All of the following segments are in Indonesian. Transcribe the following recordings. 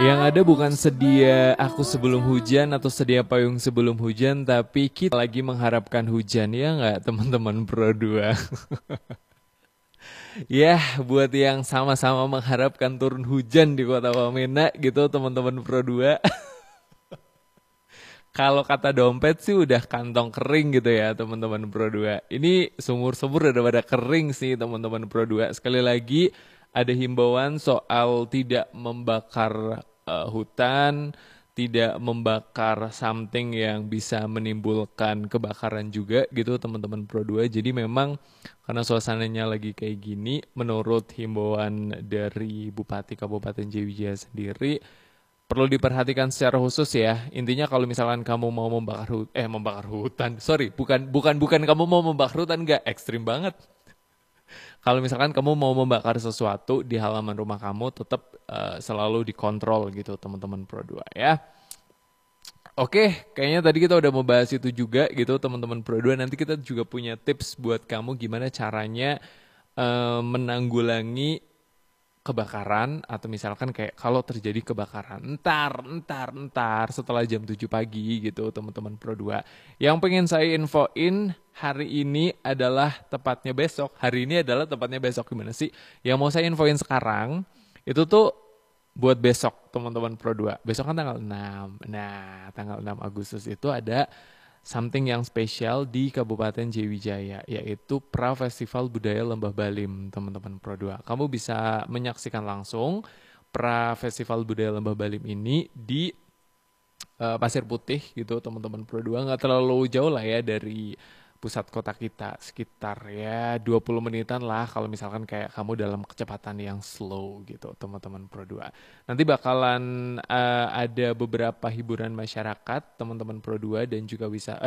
Yang ada bukan sedia aku sebelum hujan atau sedia payung sebelum hujan, tapi kita lagi mengharapkan hujan, ya nggak teman-teman Pro 2? Ya, buat yang sama-sama mengharapkan turun hujan di kota Wamena gitu teman-teman Pro 2. Kalau kata dompet sih udah kantong kering gitu ya teman-teman Pro 2. Ini sumur-sumur udah pada kering sih teman-teman Pro 2. Sekali lagi ada himbauan soal tidak membakar hutan, tidak membakar something yang bisa menimbulkan kebakaran juga gitu teman-teman Pro 2. Jadi memang karena suasananya lagi kayak gini, menurut himbauan dari Bupati Kabupaten Jayawijaya sendiri, perlu diperhatikan secara khusus ya. Intinya kalau misalkan kamu mau membakar hutan. Sorry, bukan kamu mau membakar hutan, nggak ekstrim banget. Kalau misalkan kamu mau membakar sesuatu di halaman rumah kamu, tetap selalu dikontrol gitu teman-teman Pro 2 ya. Oke, kayaknya tadi kita udah mau bahas itu juga gitu teman-teman Pro 2. Nanti kita juga punya tips buat kamu gimana caranya menanggulangi kebakaran, atau misalkan kayak kalau terjadi kebakaran entar setelah jam 7 pagi gitu teman-teman Pro 2. Yang pengen saya infoin hari ini adalah tepatnya besok. Hari ini adalah tepatnya besok, gimana sih? Yang mau saya infoin sekarang itu tuh buat besok teman-teman Pro 2. Besok kan tanggal 6. Nah, tanggal 6 Agustus itu ada something yang spesial di Kabupaten Jayawijaya, yaitu Pra Festival Budaya Lembah Balim, teman-teman Pro 2. Kamu bisa menyaksikan langsung Pra Festival Budaya Lembah Balim ini di Pasir Putih gitu, teman-teman Pro 2. Nggak terlalu jauh lah ya dari pusat kota kita, sekitar ya 20 menitan lah kalau misalkan kayak kamu dalam kecepatan yang slow gitu teman-teman Pro 2. Nanti bakalan ada beberapa hiburan masyarakat teman-teman Pro 2 dan juga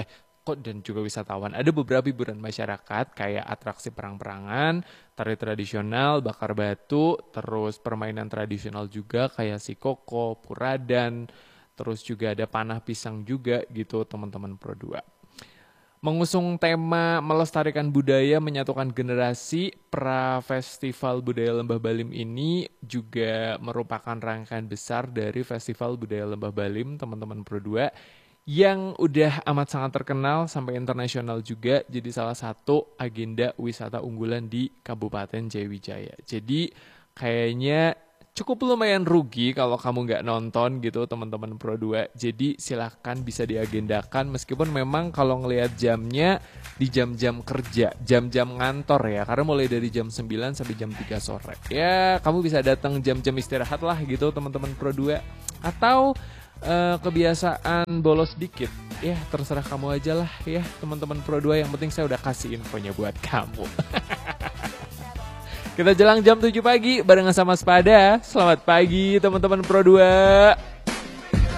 wisatawan. Ada beberapa hiburan masyarakat kayak atraksi perang-perangan, tari tradisional, bakar batu, terus permainan tradisional juga kayak sikoko, puradan, terus juga ada panah pisang juga gitu teman-teman Pro 2. Mengusung tema melestarikan budaya, menyatukan generasi, Pra Festival Budaya Lembah Balim ini juga merupakan rangkaian besar dari Festival Budaya Lembah Balim, teman-teman Pro 2, yang udah amat sangat terkenal sampai internasional juga, jadi salah satu agenda wisata unggulan di Kabupaten Jayawijaya. Jadi kayaknya cukup lumayan rugi kalau kamu nggak nonton gitu teman-teman Pro 2. Jadi silahkan bisa diagendakan, meskipun memang kalau ngelihat jamnya di jam-jam kerja, jam-jam ngantor ya, karena mulai dari jam 9 sampai jam 3 sore. Ya kamu bisa datang jam-jam istirahat lah gitu teman-teman Pro 2. Atau kebiasaan bolos dikit, ya terserah kamu aja lah ya teman-teman Pro 2. Yang penting saya udah kasih infonya buat kamu. Kita jelang jam 7 pagi barengan sama Spada. Selamat pagi teman-teman Pro 2.